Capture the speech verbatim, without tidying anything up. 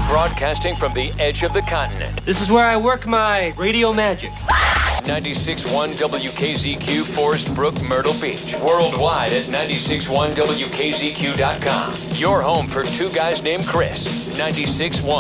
Broadcasting from the edge of the continent. This is where I work my radio magic. ninety-six point one W K Z Q, Forest Brook, Myrtle Beach. Worldwide at ninety-six point one W K Z Q dot com. Your home for two guys named Chris. ninety-six point one.